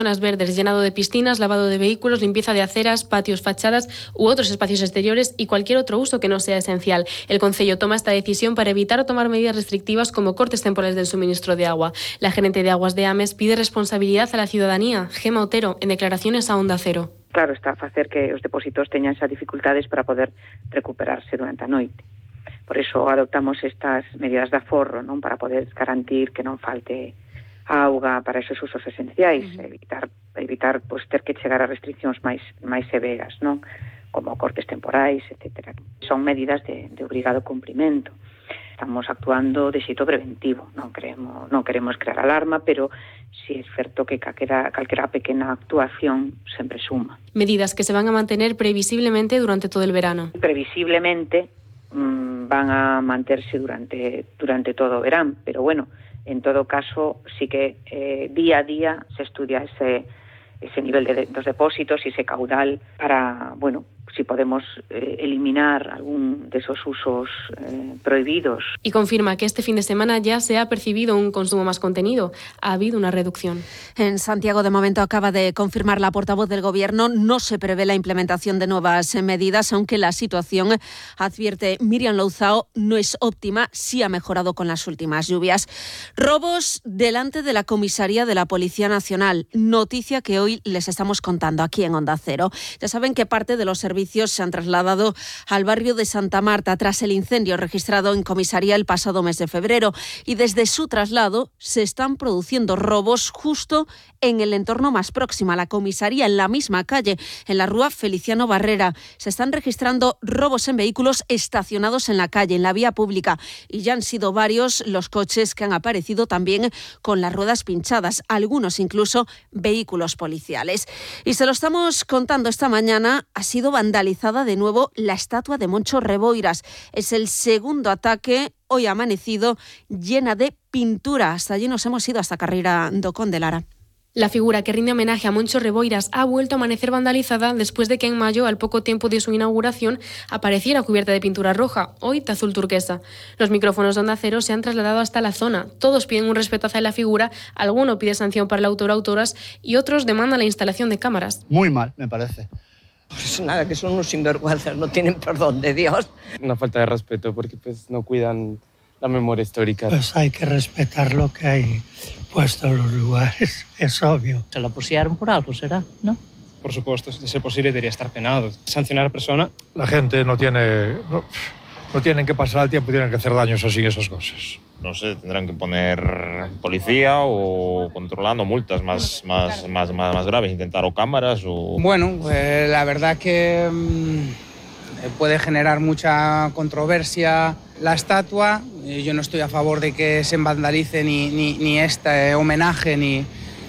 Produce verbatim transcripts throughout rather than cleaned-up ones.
Zonas verdes, llenado de piscinas, lavado de vehículos, limpieza de aceras, patios, fachadas u otros espacios exteriores y cualquier otro uso que no sea esencial. El Concello toma esta decisión para evitar o tomar medidas restrictivas como cortes temporales del suministro de agua. La gerente de Aguas de Ames pide responsabilidad a la ciudadanía. Gema Otero, en declaraciones a Onda Cero. Claro, está a facer que os depósitos teñan esas dificultades para poder recuperarse durante a noite. Por iso adoptamos estas medidas de aforro, non, para poder garantir que non falte auga para esos usos esenciais, uh-huh. evitar evitar pois ter que chegar a restriccións máis máis severas, non? Como cortes temporais, etcétera. Son medidas de, de obrigado cumprimento. Estamos actuando de xeito preventivo, non queremos non queremos crear alarma, pero si é certo que calquera, calquera pequena actuación sempre suma. Medidas que se van a mantener previsiblemente durante todo el verano. Previsiblemente mmm, van a manterse durante durante todo o verán, pero bueno, en todo caso, sí que eh, día a día se estudia ese, ese nivel de, de los depósitos y ese caudal para, bueno, si podemos eh, eliminar algún de esos usos eh, prohibidos. Y confirma que este fin de semana ya se ha percibido un consumo más contenido. Ha habido una reducción. En Santiago, de momento, acaba de confirmar la portavoz del Gobierno. No se prevé la implementación de nuevas medidas, aunque la situación, advierte Míriam Louzao, no es óptima. Sí ha mejorado con las últimas lluvias. Robos delante de la comisaría de la Policía Nacional. Noticia que hoy les estamos contando aquí en Onda Cero. Ya saben que parte de los servicios se han trasladado al barrio de Santa Marta tras el incendio registrado en comisaría el pasado mes de febrero, y desde su traslado se están produciendo robos justo en el entorno más próximo a la comisaría, en la misma calle, en la rúa Feliciano Barrera. Se están registrando robos en vehículos estacionados en la calle, en la vía pública, y ya han sido varios los coches que han aparecido también con las ruedas pinchadas, algunos incluso vehículos policiales. Y se lo estamos contando esta mañana, ha sido vandalizada de nuevo la estatua de Moncho Reboiras. Es el segundo ataque, hoy ha amanecido llena de pintura. Hasta allí nos hemos ido, hasta Carreira do Conde, Lara. La figura que rinde homenaje a Moncho Reboiras ha vuelto a amanecer vandalizada después de que en mayo, al poco tiempo de su inauguración, apareciera cubierta de pintura roja, hoy de azul turquesa. Los micrófonos de Onda Cero se han trasladado hasta la zona. Todos piden un respeto hacia la figura, alguno pide sanción para el autor o autoras y otros demandan la instalación de cámaras. Muy mal, me parece. Pues nada, que son unos sinvergüenzas, no tienen perdón de Dios. Una falta de respeto porque pues no cuidan la memoria histórica. Pues hay que respetar lo que hay puesto en los lugares, es obvio. Se lo pusieron por algo, ¿será? ¿No? Por supuesto, de ser posible debería estar penado. Sancionar a la persona. La gente no tiene... No, no tienen que pasar el tiempo y tienen que hacer daños así, esas cosas. No sé, tendrán que poner policía o controlando multas más, más, más, más, más graves, intentar o cámaras o... Bueno, eh, la verdad que mmm, puede generar mucha controversia la estatua. Yo no estoy a favor de que se vandalice ni, ni, ni este homenaje ni,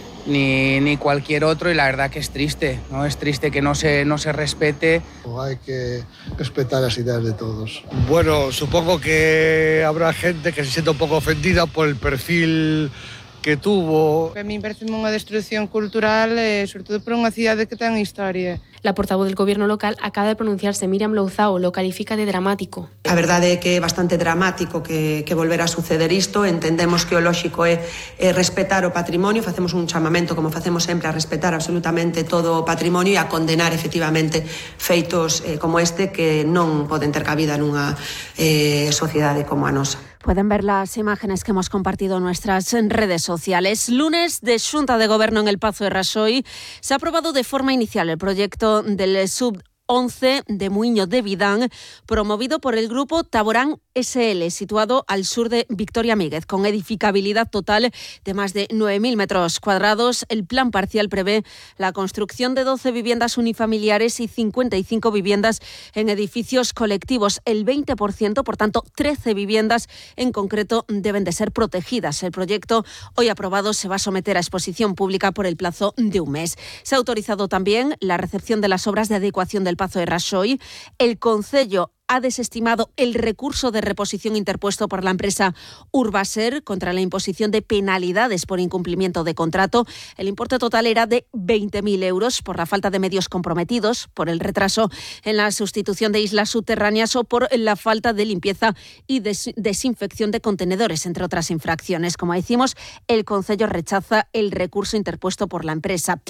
ni, ni cualquier otro, y la verdad que es triste, ¿no? Es triste que no se, no se respete. Hay que respetar las ideas de todos. Bueno, supongo que habrá gente que se sienta un poco ofendida por el perfil que tuvo. A mí parece unha destrucción cultural, eh, sobre todo por unha cidade que ten historia. La portavoz del Gobierno local acaba de pronunciarse. Míriam Louzao lo califica de dramático. A verdade é que é bastante dramático que, que volver a suceder isto. Entendemos que o lóxico é, é respetar o patrimonio, facemos un chamamento, como facemos sempre, a respetar absolutamente todo o patrimonio e a condenar efectivamente feitos eh, como este que non poden ter cabida nunha eh, sociedade como a nosa. Pueden ver las imágenes que hemos compartido en nuestras redes sociales. Lunes de Xunta de Gobierno en el Pazo de Raxoi. Se ha aprobado de forma inicial el proyecto del sub once de Muiño de Vidán, promovido por el grupo Taborán S L, situado al sur de Victoria Míguez, con edificabilidad total de más de nueve mil metros cuadrados. El plan parcial prevé la construcción de doce viviendas unifamiliares y cincuenta y cinco viviendas en edificios colectivos. El veinte por ciento, por tanto, trece viviendas en concreto, deben de ser protegidas. El proyecto, hoy aprobado, se va a someter a exposición pública por el plazo de un mes. Se ha autorizado también la recepción de las obras de adecuación del Pazo de Raxoi. El Concello ha desestimado el recurso de reposición interpuesto por la empresa Urbaser contra la imposición de penalidades por incumplimiento de contrato. El importe total era de veinte mil euros por la falta de medios comprometidos, por el retraso en la sustitución de islas subterráneas o por la falta de limpieza y des- desinfección de contenedores, entre otras infracciones. Como decimos, el Concello rechaza el recurso interpuesto por la empresa.